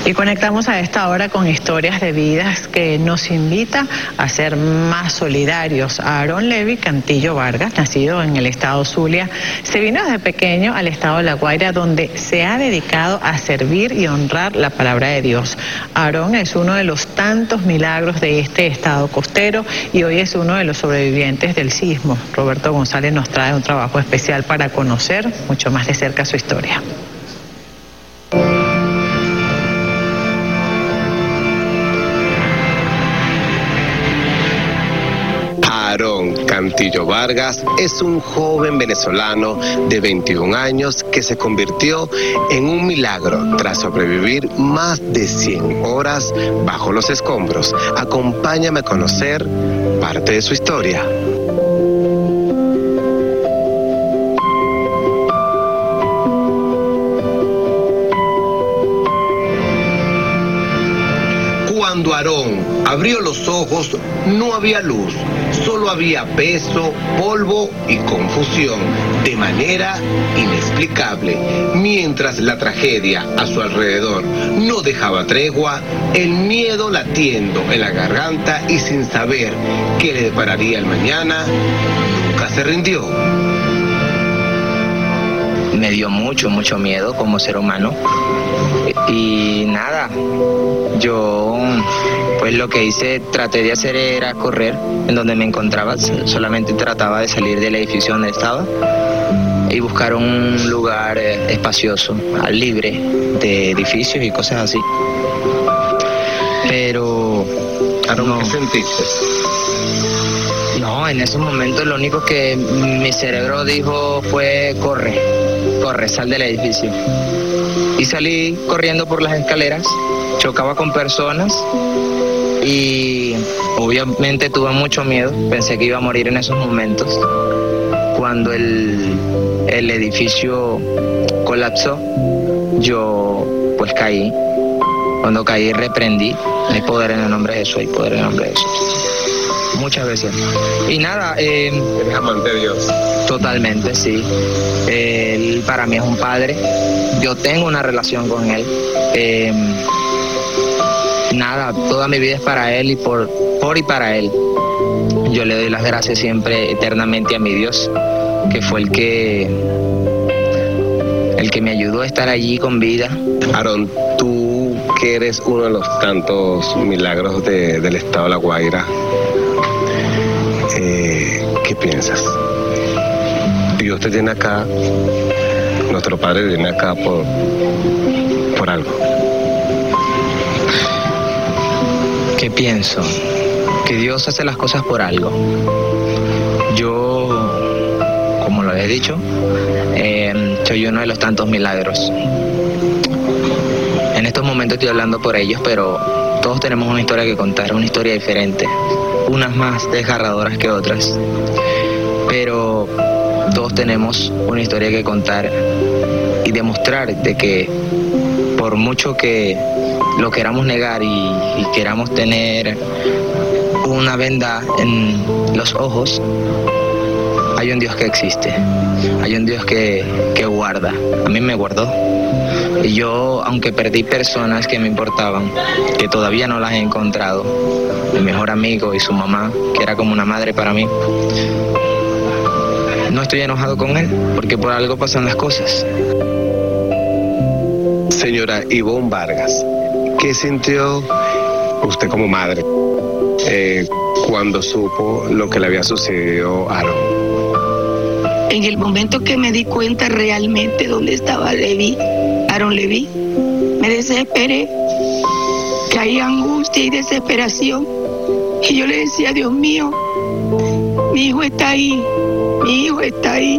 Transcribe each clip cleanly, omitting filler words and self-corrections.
Y conectamos a esta hora con historias de vidas que nos invita a ser más solidarios. Aarón Levi Cantillo Vargas, nacido en el estado Zulia, se vino desde pequeño al estado de La Guaira, donde se ha dedicado a servir y honrar la palabra de Dios. Aarón es uno de los tantos milagros de este estado costero y hoy es uno de los sobrevivientes del sismo. Roberto González nos trae un trabajo especial para conocer mucho más de cerca su historia. Aarón Cantillo Vargas es un joven venezolano de 21 años que se convirtió en un milagro tras sobrevivir más de 100 horas bajo los escombros. Acompáñame a conocer parte de su historia. Cuando Aarón abrió los ojos, no había luz, solo había peso, polvo y confusión, de manera inexplicable. Mientras la tragedia a su alrededor no dejaba tregua, el miedo latiendo en la garganta y sin saber qué le depararía el mañana, nunca se rindió. Me dio mucho miedo como ser humano. Y nada, yo pues lo que traté de hacer era correr en donde me encontraba, solamente trataba de salir del edificio donde estaba y buscar un lugar espacioso, libre de edificios y cosas así. Pero no. ¿Qué sentiste? No, en esos momentos lo único que mi cerebro dijo fue corre, sal del edificio. Y salí corriendo por las escaleras, chocaba con personas y obviamente tuve mucho miedo, pensé que iba a morir en esos momentos. Cuando el edificio colapsó, yo pues caí. Cuando caí reprendí, hay poder en el nombre de Jesús, hay poder en el nombre de Jesús. Muchas veces. Y nada, ¿eres amante de Dios? Totalmente, sí. Él para mí es un padre. Yo tengo una relación con él. Nada, toda mi vida es para él y por y para él. Yo le doy las gracias siempre eternamente a mi Dios, que fue el que me ayudó a estar allí con vida. Aarón, tú que eres uno de los tantos milagros del estado de La Guaira, ¿qué piensas? Dios te tiene acá, nuestro Padre te tiene acá por algo. ¿Qué pienso? Que Dios hace las cosas por algo. Yo, como lo he dicho, soy uno de los tantos milagros. En estos momentos estoy hablando por ellos, pero todos tenemos una historia que contar, una historia diferente, unas más desgarradoras que otras, pero todos tenemos una historia que contar y demostrar de que por mucho que lo queramos negar y queramos tener una venda en los ojos, hay un Dios que existe, hay un Dios que guarda. A mí me guardó. Y yo, aunque perdí personas que me importaban, que todavía no las he encontrado, mi mejor amigo y su mamá, que era como una madre para mí, no estoy enojado con él, porque por algo pasan las cosas. Señora Ivonne Vargas, ¿qué sintió usted como madre cuando supo lo que le había sucedido a Aarón? En el momento que me di cuenta realmente dónde estaba Aarón Levi, me desesperé, caí en angustia y desesperación. Y yo le decía, Dios mío, mi hijo está ahí, mi hijo está ahí.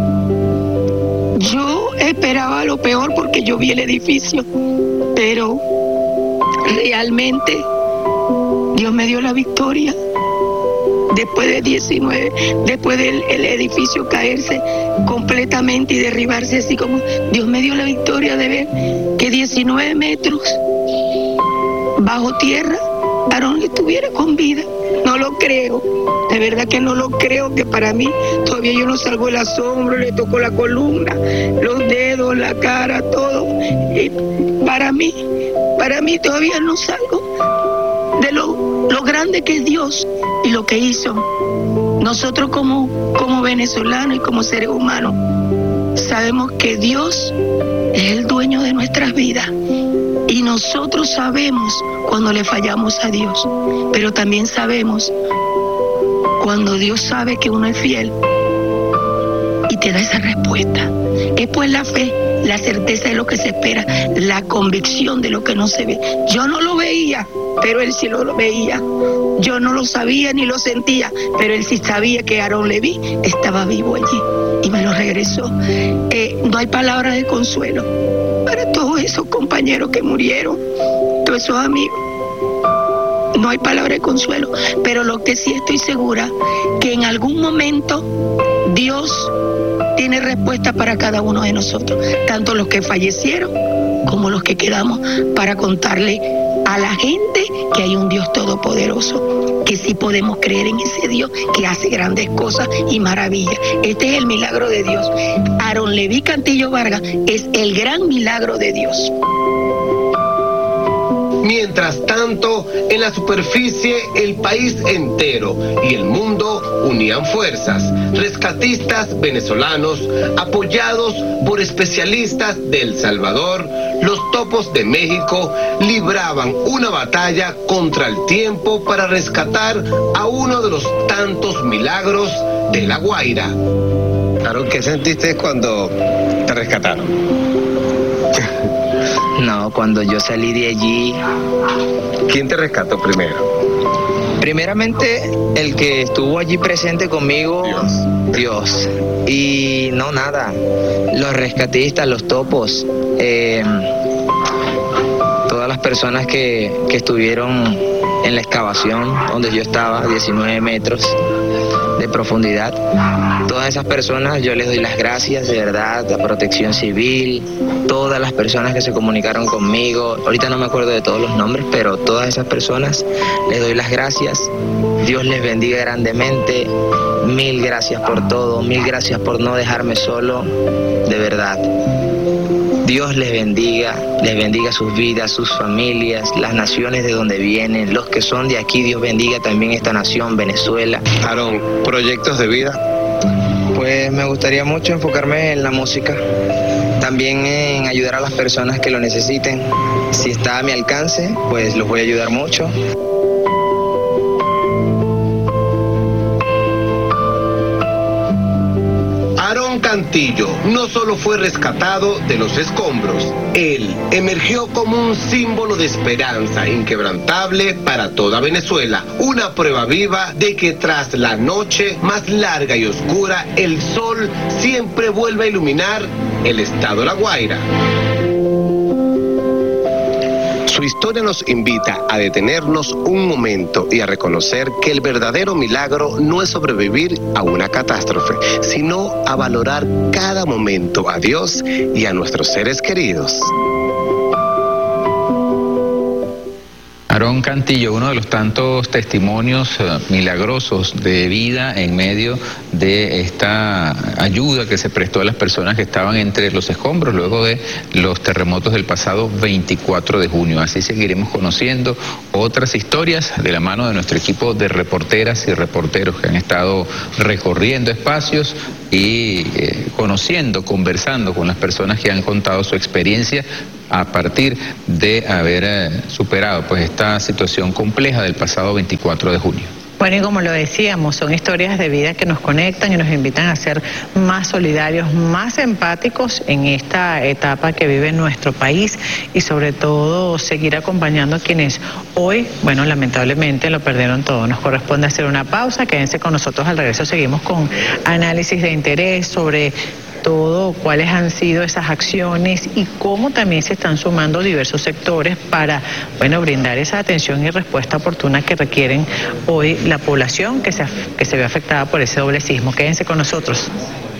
Yo esperaba lo peor porque yo vi el edificio, pero realmente Dios me dio la victoria. Después del edificio caerse completamente y derribarse así como, Dios me dio la victoria de ver que 19 metros bajo tierra Aarón estuviera con vida. No lo creo, de verdad que no lo creo, que para mí todavía yo no salgo del asombro, le toco la columna, los dedos, la cara, todo. Y para mí para mí todavía no salgo de lo grande que es Dios y lo que hizo. Nosotros como venezolanos y como seres humanos sabemos que Dios es el dueño de nuestras vidas y nosotros sabemos cuando le fallamos a Dios, pero también sabemos cuando Dios sabe que uno es fiel y te da esa respuesta. Es pues la fe, la certeza de lo que se espera, la convicción de lo que no se ve. Yo no lo veía, pero Él sí lo veía. Yo no lo sabía ni lo sentía, pero Él sí sabía que Aarón Leví estaba vivo allí y me lo regresó. No hay palabra de consuelo para todos esos compañeros que murieron, todos esos amigos. No hay palabra de consuelo, pero lo que sí estoy segura, que en algún momento Dios tiene respuesta para cada uno de nosotros, tanto los que fallecieron como los que quedamos, para contarle a la gente que hay un Dios todopoderoso, que sí podemos creer en ese Dios que hace grandes cosas y maravillas. Este es el milagro de Dios. Aarón Leví Cantillo Vargas es el gran milagro de Dios. Mientras tanto, en la superficie, el país entero y el mundo unían fuerzas. Rescatistas venezolanos, apoyados por especialistas de El Salvador, los Topos de México, libraban una batalla contra el tiempo para rescatar a uno de los tantos milagros de La Guaira. Aarón, ¿qué sentiste cuando te rescataron? No, cuando yo salí de allí... ¿Quién te rescató primero? Primeramente, el que estuvo allí presente conmigo, Dios. Y no, nada, los rescatistas, los topos, todas las personas que estuvieron en la excavación donde yo estaba, 19 metros de profundidad. Todas esas personas yo les doy las gracias, de verdad, a Protección Civil, todas las personas que se comunicaron conmigo. Ahorita no me acuerdo de todos los nombres, pero todas esas personas les doy las gracias. Dios les bendiga grandemente. Mil gracias por todo, mil gracias por no dejarme solo, de verdad. Dios les bendiga sus vidas, sus familias, las naciones de donde vienen, los que son de aquí. Dios bendiga también esta nación, Venezuela. Aarón, ¿proyectos de vida? Pues me gustaría mucho enfocarme en la música, también en ayudar a las personas que lo necesiten. Si está a mi alcance, pues los voy a ayudar mucho. Aarón Cantillo no solo fue rescatado de los escombros, él emergió como un símbolo de esperanza inquebrantable para toda Venezuela, una prueba viva de que tras la noche más larga y oscura, el sol siempre vuelve a iluminar el estado de La Guaira. Su historia nos invita a detenernos un momento y a reconocer que el verdadero milagro no es sobrevivir a una catástrofe, sino a valorar cada momento a Dios y a nuestros seres queridos. Aarón Cantillo, uno de los tantos testimonios milagrosos de vida en medio de esta ayuda que se prestó a las personas que estaban entre los escombros luego de los terremotos del pasado 24 de junio. Así seguiremos conociendo otras historias de la mano de nuestro equipo de reporteras y reporteros que han estado recorriendo espacios y conversando con las personas que han contado su experiencia a partir de haber superado pues esta situación compleja del pasado 24 de junio. Bueno, y como lo decíamos, son historias de vida que nos conectan y nos invitan a ser más solidarios, más empáticos en esta etapa que vive nuestro país y sobre todo seguir acompañando a quienes hoy, bueno, lamentablemente lo perdieron todo. Nos corresponde hacer una pausa, quédense con nosotros, al regreso seguimos con análisis de interés sobre todo cuáles han sido esas acciones y cómo también se están sumando diversos sectores para, bueno, brindar esa atención y respuesta oportuna que requieren hoy la población que se ve afectada por ese doble sismo. Quédense con nosotros.